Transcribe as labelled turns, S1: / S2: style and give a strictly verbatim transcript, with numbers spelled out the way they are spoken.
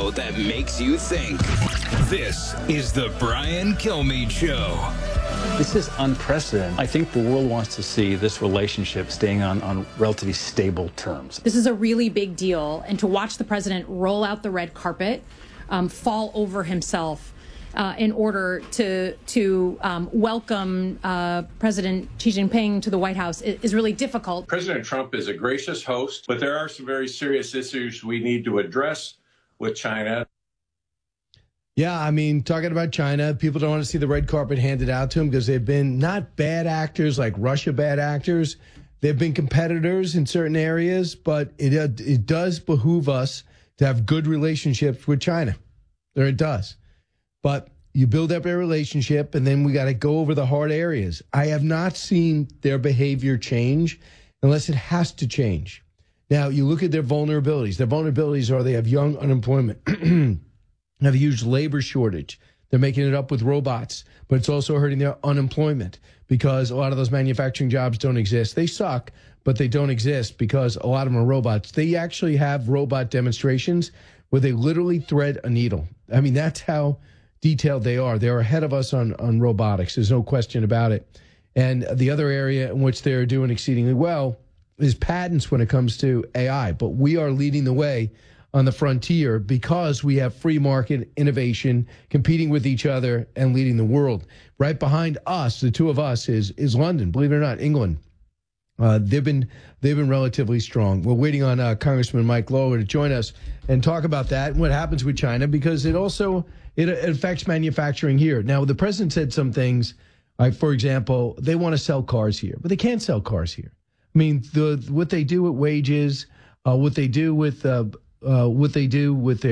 S1: show that makes you think. This is the Brian Kilmeade Show.
S2: This is unprecedented. I think the world wants to see this relationship staying on, on relatively stable terms.
S3: This is a really big deal, and to watch the president roll out the red carpet, um, fall over himself uh, in order to to um, welcome uh, President Xi Jinping to the White House is, is really difficult.
S4: President Trump is a gracious host, but there are some very serious issues we need to address with China.
S5: Yeah, I mean, talking about China, people don't want to see the red carpet handed out to them because they've been not bad actors like Russia bad actors. They've been competitors in certain areas, but it uh, it does behoove us to have good relationships with China. There it does. But you build up a relationship, and then we got to go over the hard areas. I have not seen their behavior change unless it has to change. Now, you look at their vulnerabilities. Their vulnerabilities are they have young unemployment. Have a huge labor shortage. They're making it up with robots, but it's also hurting their unemployment because a lot of those manufacturing jobs don't exist. They suck, but they don't exist because a lot of them are robots. They actually have robot demonstrations where they literally thread a needle. I mean, that's how detailed they are. They're ahead of us on, on robotics. There's no question about it. And the other area in which they're doing exceedingly well is patents when it comes to A I. But we are leading the way on the frontier because we have free market innovation competing with each other and leading the world. Right behind us, the two of us, is is London. Believe it or not, England. Uh, they've been they've been relatively strong. We're waiting on uh, Congressman Mike Lawler to join us and talk about that and what happens with China because it also it, it affects manufacturing here. Now, the president said some things, like for example, they want to sell cars here, but they can't sell cars here. I mean, the what they do with wages, uh, what they do with uh, Uh, what they do with their